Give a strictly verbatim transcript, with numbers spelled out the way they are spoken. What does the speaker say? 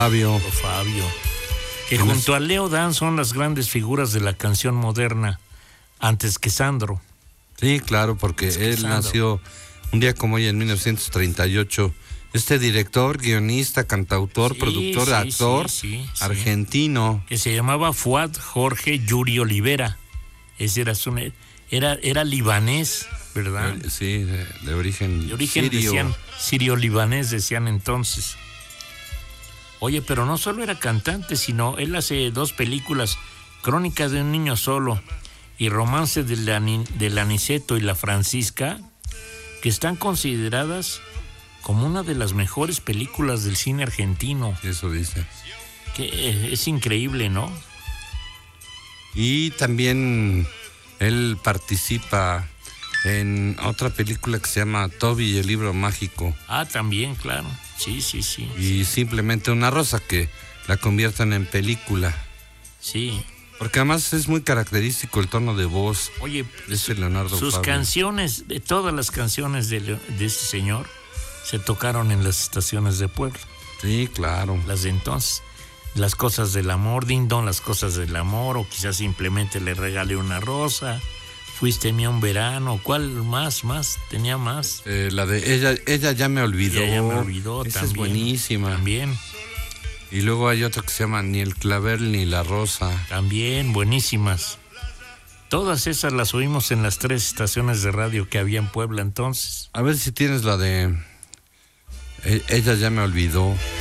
Fabio. Fabio. Que junto a Leo Dan son las grandes figuras de la canción moderna, antes que Sandro. Sí, claro, porque él Sandro. nació un día como hoy en mil novecientos treinta y ocho. Este director, guionista, cantautor, sí, productor, sí, actor sí, sí, argentino. Que se llamaba Fuad Jorge Yuri Olivera. Ese era su, era, era libanés, ¿verdad? Sí, de, de origen, de origen sirio. Decían, sirio-libanés decían entonces. Oye, pero no solo era cantante, sino él hace dos películas, Crónicas de un niño solo y Romance del de Aniceto y la Francisca, que están consideradas como una de las mejores películas del cine argentino. Eso dice. Que es increíble, ¿no? Y también él participa en otra película que se llama Toby y el libro mágico. Ah, también, claro. Sí, sí, sí. Y sí. Simplemente una rosa, que la conviertan en película. Sí. Porque además es muy característico el tono de voz. Oye, de ese Leonardo sus Fabio. canciones, de todas las canciones de, de este señor, se tocaron en las estaciones de Puebla. Sí, claro. Las de entonces. Las cosas del amor, Ding Dong, las cosas del amor, o quizás simplemente le regalé una rosa. Fuiste mía un verano. ¿Cuál más? ¿Más? ¿Tenía más? Eh, la de ella, ella ya me olvidó. Ella ya me olvidó. Esa también, es buenísima. También. Y luego hay otra que se llama Ni el clavel ni la rosa. También, buenísimas. Todas esas las oímos en las tres estaciones de radio que había en Puebla entonces. A ver si tienes la de Ella ya me olvidó.